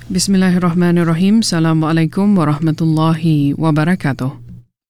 Bismillahirrahmanirrahim. Assalamualaikum warahmatullahi wabarakatuh.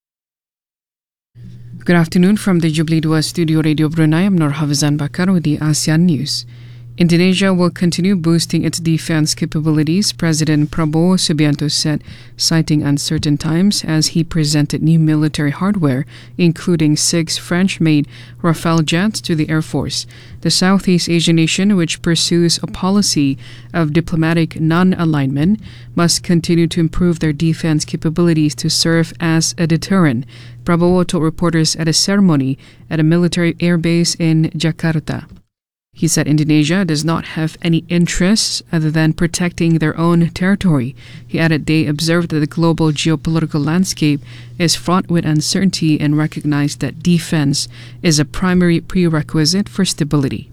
Good afternoon from the Jubilee Dua Studio Radio Brunei. I'm Nur Hafizan Bakar with the ASEAN News. Indonesia will continue boosting its defense capabilities, President Prabowo Subianto said, citing uncertain times as he presented new military hardware, including 6 French-made Rafale jets to the Air Force. The Southeast Asian nation, which pursues a policy of diplomatic non-alignment, must continue to improve their defense capabilities to serve as a deterrent, Prabowo told reporters at a ceremony at a military airbase in Jakarta. He said Indonesia does not have any interests other than protecting their own territory. He added they observed that the global geopolitical landscape is fraught with uncertainty and recognized that defense is a primary prerequisite for stability.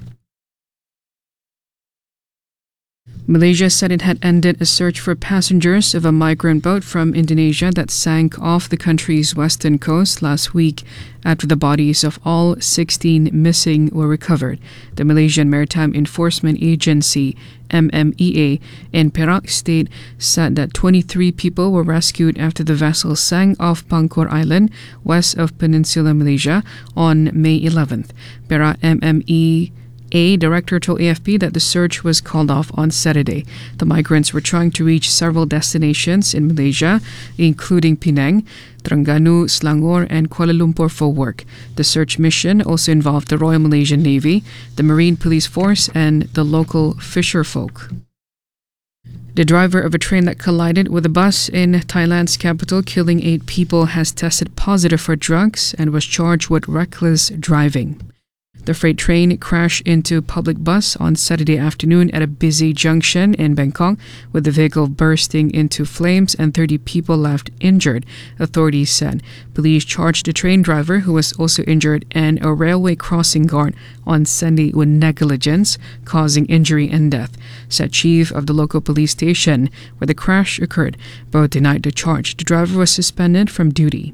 Malaysia said it had ended a search for passengers of a migrant boat from Indonesia that sank off the country's western coast last week after the bodies of all 16 missing were recovered. The Malaysian Maritime Enforcement Agency, MMEA, in Perak State said that 23 people were rescued after the vessel sank off Bangkor Island, west of Peninsula Malaysia, on May 11th. Perak MMEA director told AFP that the search was called off on Saturday. The migrants were trying to reach several destinations in Malaysia, including Penang, Terengganu, Selangor, and Kuala Lumpur for work. The search mission also involved the Royal Malaysian Navy, the Marine Police Force, and the local fisherfolk. The driver of a train that collided with a bus in Thailand's capital, killing 8 people, has tested positive for drugs and was charged with reckless driving. The freight train crashed into a public bus on Saturday afternoon at a busy junction in Bangkok, with the vehicle bursting into flames and 30 people left injured, authorities said. Police charged the train driver, who was also injured, and a railway crossing guard on Sunday with negligence, causing injury and death, said chief of the local police station where the crash occurred. Both denied the charge. The driver was suspended from duty.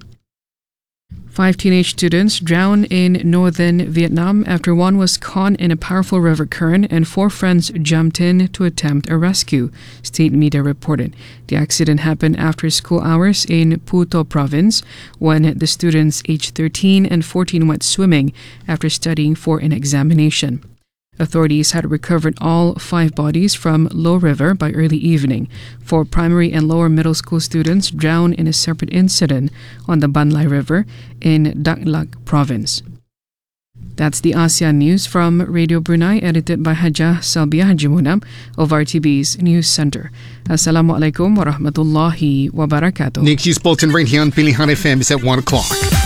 5 teenage students drowned in northern Vietnam after one was caught in a powerful river current and 4 friends jumped in to attempt a rescue, state media reported. The accident happened after school hours in Phu Tho province when the students aged 13 and 14 went swimming after studying for an examination. Authorities had recovered all 5 bodies from Low River by early evening. 4 primary and lower middle school students drowned in a separate incident on the Ban Lai River in Dak Lak province. That's the ASEAN News from Radio Brunei, edited by Hajah Salbiah Haji Munam of RTB's News Center. Assalamualaikum warahmatullahi wabarakatuh. Next news bulletin right here on Pilihan FM is at 1 o'clock.